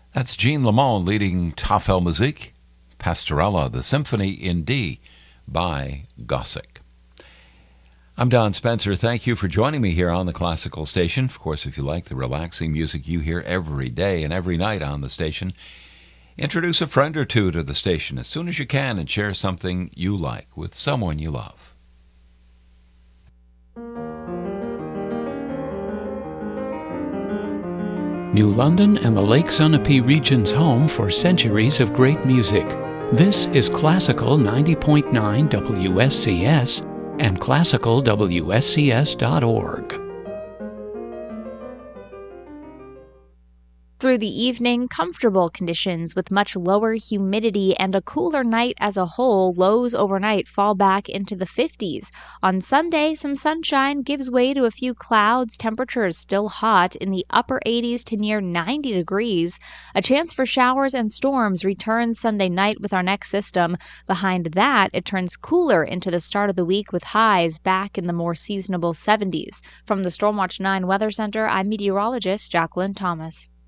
That's Jean Lamont leading Tafel Musik, Pastorella, the Symphony in D by Gossick. I'm Don Spencer. Thank you for joining me here on the Classical Station. Of course, if you like the relaxing music you hear every day and every night on the station, introduce a friend or two to the station as soon as you can and share something you like with someone you love. New London and the Lake Sunapee region's home for centuries of great music. This is Classical 90.9 WSCS and classicalwscs.org. Through the evening, comfortable conditions with much lower humidity and a cooler night as a whole. Lows overnight fall back into the 50s. On Sunday, some sunshine gives way to a few clouds. Temperatures still hot in the upper 80s to near 90 degrees. A chance for showers and storms returns Sunday night with our next system. Behind that, it turns cooler into the start of the week with highs back in the more seasonable 70s. From the Stormwatch 9 Weather Center, I'm meteorologist Jacqueline Thomas.